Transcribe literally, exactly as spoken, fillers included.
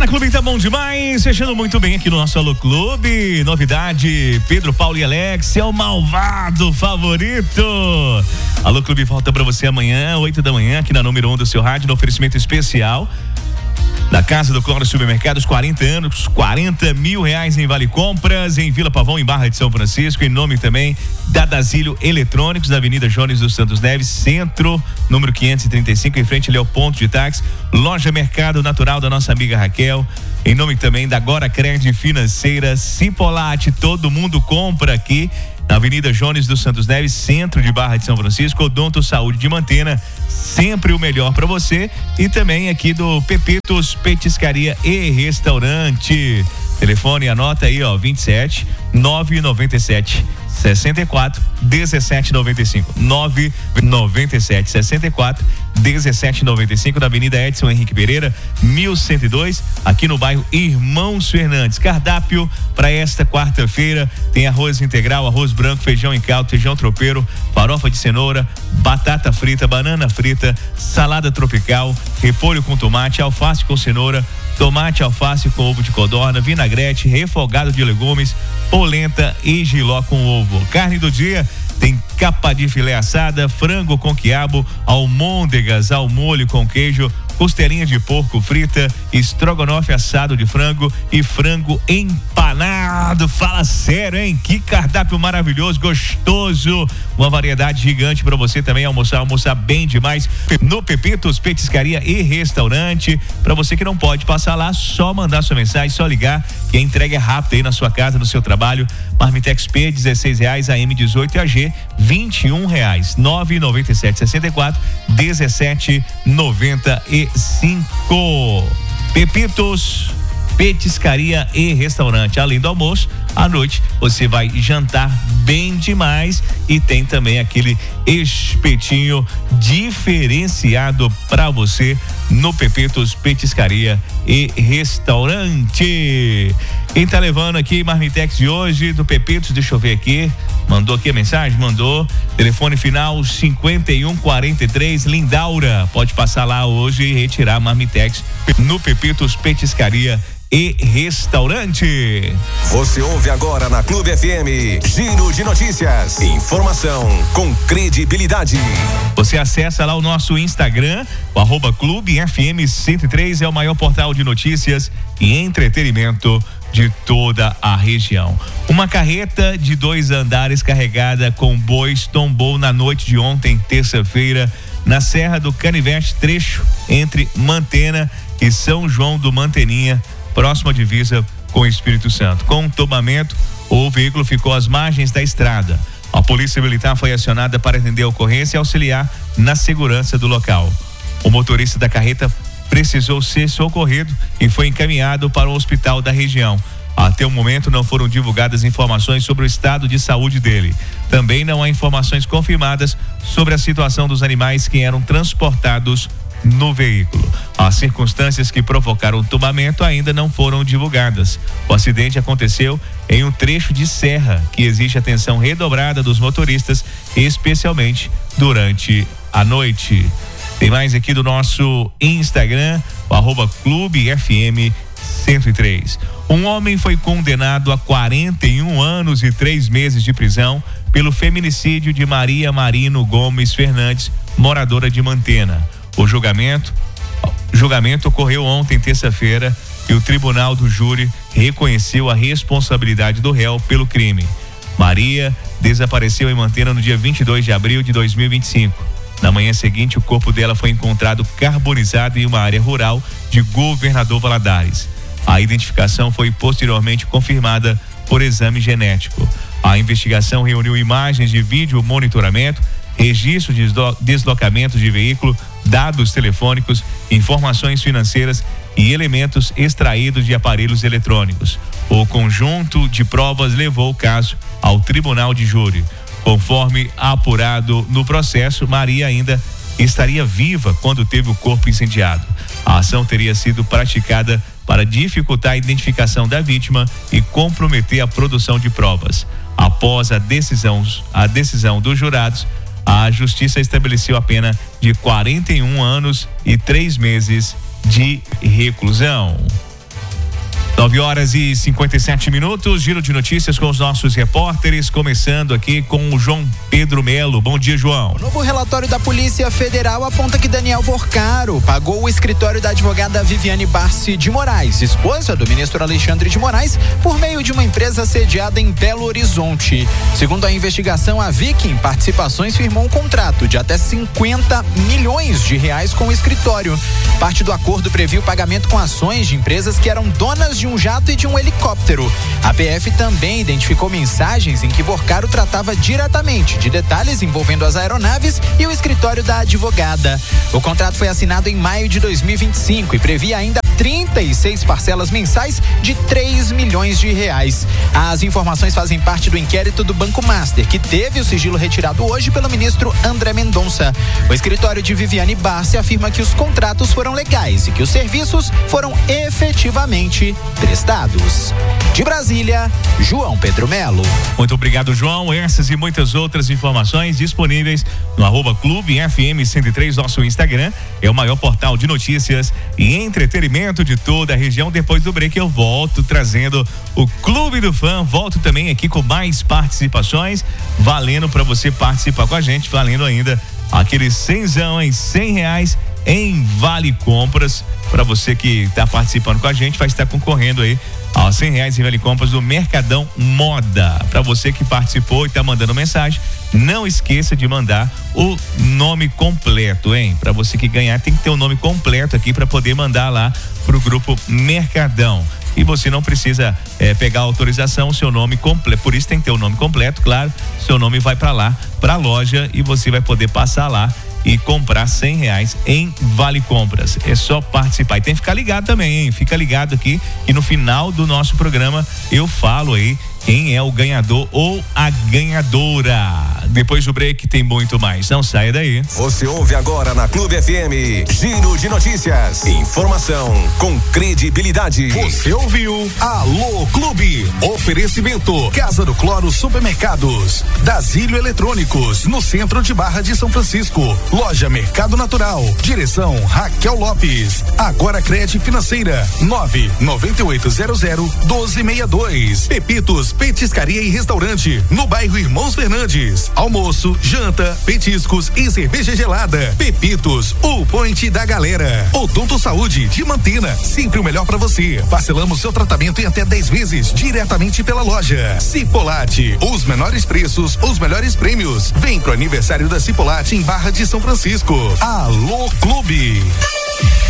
Para Clube tá bom demais, fechando muito bem aqui no nosso Alô Clube. Novidade, Pedro, Paulo e Alex é o malvado favorito. Alô Clube volta para você amanhã, oito da manhã, aqui na número um do seu rádio, no oferecimento especial da Casa do Cloro Supermercados, quarenta anos, quarenta mil reais em Vale Compras, em Vila Pavão, em Barra de São Francisco, em nome também da Dasílio Eletrônicos, da Avenida Jones dos Santos Neves, Centro, número quinhentos e trinta e cinco, em frente ali ao ponto de táxi, Loja Mercado Natural da nossa amiga Raquel, em nome também da Agora Crédito Financeira, Cipolate, todo mundo compra aqui, na Avenida Jones dos Santos Neves, centro de Barra de São Francisco, Odonto Saúde de Mantena, sempre o melhor para você, e também aqui do Pepitos Petiscaria e Restaurante. Telefone, anota aí, ó, vinte e sete, nove nove sete, sessenta e quatro, dezessete noventa e cinco, nove nove sete, sessenta e quatro, dezessete noventa e cinco, na Avenida Edson Henrique Pereira, mil cento e dois, aqui no bairro Irmãos Fernandes. Cardápio para esta quarta-feira tem arroz integral, arroz branco, feijão em caldo, feijão tropeiro, farofa de cenoura, batata frita, banana frita, salada tropical, repolho com tomate, alface com cenoura, tomate, alface com ovo de codorna, vinagrete, refogado de legumes, polenta e jiló com ovo. Carne do dia tem capa de filé assada, frango com quiabo, almôndegas ao molho com queijo, costelinha de porco frita, estrogonofe assado de frango e frango empanado. Fala sério, hein? Que cardápio maravilhoso, gostoso. Uma variedade gigante para você também almoçar, almoçar bem demais no Pepitos Petiscaria e Restaurante. Para você que não pode passar lá, só mandar sua mensagem, só ligar, que a entrega é rápida aí na sua casa, no seu trabalho. Marmitex P, dezesseis reais, A M dezoito e A G vinte e um reais. nove nove sete, sessenta e quatro, dezessete noventa e cinco. Pepitos Petiscaria e Restaurante. Além do almoço, à noite você vai jantar bem demais e tem também aquele espetinho diferenciado para você no Pepitos Petiscaria e Restaurante. Quem tá levando aqui Marmitex de hoje do Pepitos, deixa eu ver aqui, mandou aqui a mensagem, mandou, telefone final cinquenta e um quarenta e três, Lindaura, pode passar lá hoje e retirar Marmitex no Pepitos Petiscaria e Restaurante. Você ouve agora na Clube F M, Giro de Notícias, informação com credibilidade. Você acessa lá o nosso Instagram, o arroba Clube F M cento e três, é o maior portal de notícias e entretenimento de toda a região. Uma carreta de dois andares carregada com bois tombou na noite de ontem, terça-feira, na Serra do Canivete, trecho entre Mantena e São João do Manteninha, próxima divisa com o Espírito Santo. Com o tombamento, o veículo ficou às margens da estrada. A polícia militar foi acionada para atender a ocorrência e auxiliar na segurança do local. O motorista da carreta precisou ser socorrido e foi encaminhado para o hospital da região. Até o momento não foram divulgadas informações sobre o estado de saúde dele. Também não há informações confirmadas sobre a situação dos animais que eram transportados no veículo. As circunstâncias que provocaram o tombamento ainda não foram divulgadas. O acidente aconteceu em um trecho de serra que exige atenção redobrada dos motoristas, especialmente durante a noite. Tem mais aqui do nosso Instagram, o arroba Clube F M cento e três. Um homem foi condenado a quarenta e um anos e três meses de prisão pelo feminicídio de Maria Marino Gomes Fernandes, moradora de Mantena. O julgamento, julgamento ocorreu ontem, terça-feira, e o Tribunal do Júri reconheceu a responsabilidade do réu pelo crime. Maria desapareceu em Mantena no dia vinte e dois de abril de dois mil e vinte e cinco. Na manhã seguinte, o corpo dela foi encontrado carbonizado em uma área rural de Governador Valadares. A identificação foi posteriormente confirmada por exame genético. A investigação reuniu imagens de vídeo monitoramento, registro de deslocamentos de veículo, dados telefônicos, informações financeiras e elementos extraídos de aparelhos eletrônicos. O conjunto de provas levou o caso ao Tribunal de Júri. Conforme apurado no processo, Maria ainda estaria viva quando teve o corpo incendiado. A ação teria sido praticada para dificultar a identificação da vítima e comprometer a produção de provas. Após a decisão, a decisão dos jurados, a Justiça estabeleceu a pena de quarenta e um anos e três meses de reclusão. nove horas e cinquenta e sete minutos, giro de notícias com os nossos repórteres, começando aqui com o João Pedro Melo. Bom dia, João. O novo relatório da Polícia Federal aponta que Daniel Vorcaro pagou o escritório da advogada Viviane Barsi de Moraes, esposa do ministro Alexandre de Moraes, por meio de uma empresa sediada em Belo Horizonte. Segundo a investigação, a Viking Participações firmou um contrato de até cinquenta milhões de reais com o escritório. Parte do acordo previa o pagamento com ações de empresas que eram donas de um jato e de um helicóptero. A P F também identificou mensagens em que Vorcaro tratava diretamente de detalhes envolvendo as aeronaves e o escritório da advogada. O contrato foi assinado em maio de dois mil e vinte e cinco e previa ainda trinta e seis parcelas mensais de três milhões de reais. As informações fazem parte do inquérito do Banco Master, que teve o sigilo retirado hoje pelo ministro André Mendonça. O escritório de Viviane Barsi afirma que os contratos foram legais e que os serviços foram efetivamente prestados. De Brasília, João Pedro Melo. Muito obrigado, João. Essas e muitas outras informações disponíveis no arroba Clube F M cento e três, nosso Instagram. É o maior portal de notícias e entretenimento de toda a região. Depois do break eu volto trazendo o Clube do Fã. Volto também aqui com mais participações, valendo para você participar com a gente, valendo ainda aqueles cenzão em cem reais em Vale Compras. Para você que está participando com a gente, vai estar concorrendo aí a cem reais em Vale Compras do Mercadão Moda. Para você que participou e está mandando mensagem, não esqueça de mandar o nome completo, hein? Para você que ganhar, tem que ter o nome completo aqui para poder mandar lá pro grupo Mercadão. E você não precisa é, pegar a autorização, seu nome completo, por isso tem que ter o nome completo, claro. Seu nome vai para lá, para a loja, e você vai poder passar lá e comprar cem reais em Vale Compras. É só participar. E tem que ficar ligado também, hein? Fica ligado aqui e no final do nosso programa eu falo aí quem é o ganhador ou a ganhadora. Depois do break tem muito mais. Não saia daí. Você ouve agora na Clube F M, Giro de Notícias. Informação com credibilidade. Você ouviu? Alô Clube. Oferecimento Casa do Cloro Supermercados. Dasílio Eletrônicos, no centro de Barra de São Francisco. Loja Mercado Natural. Direção Raquel Lopes. Agora Crédito Financeira. nove nove oito zero zero doze sessenta e dois. Pepitos Petiscaria e Restaurante, no bairro Irmãos Fernandes. Almoço, janta, petiscos e cerveja gelada. Pepitos, o point da galera. Odonto Saúde de Mantina, sempre o melhor para você. Parcelamos seu tratamento em até dez vezes diretamente pela loja. Cipolate, os menores preços, os melhores prêmios. Vem pro aniversário da Cipolate em Barra de São Francisco. Alô Clube.